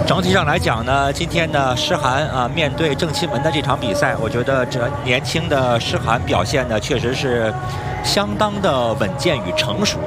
整体上来讲呢，今天呢，诗涵面对郑钦文的这场比赛，我觉得这年轻的诗涵表现呢，确实是相当的稳健与成熟。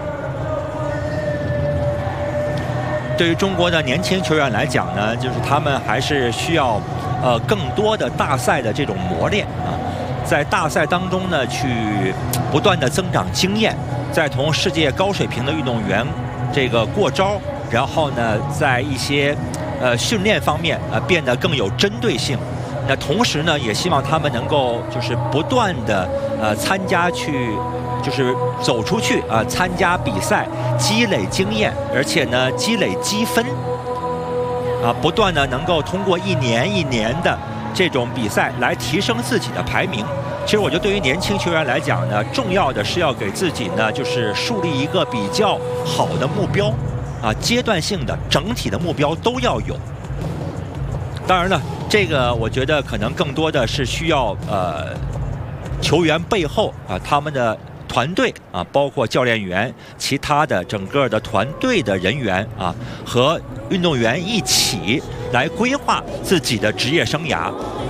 对于中国的年轻球员来讲呢，就是他们还是需要更多的大赛的这种磨练在大赛当中呢，去不断的增长经验，再同世界高水平的运动员这个过招，然后呢，在一些训练方面变得更有针对性。那同时呢，也希望他们能够就是不断的参加就是走出去参加比赛，积累经验，而且呢积累积分不断的能够通过一年一年的这种比赛来提升自己的排名。其实我觉得对于年轻球员来讲呢，重要的是要给自己呢就是树立一个比较好的目标阶段性的整体的目标都要有。当然了，这个我觉得可能更多的是需要球员背后他们的团队包括教练员、其他的整个的团队的人员和运动员一起来规划自己的职业生涯。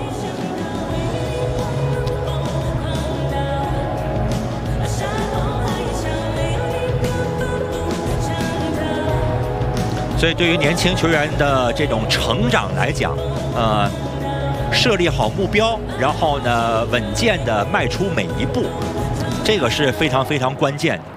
所以对于年轻球员的这种成长来讲，设立好目标，然后呢，稳健的迈出每一步，这个是非常非常关键的。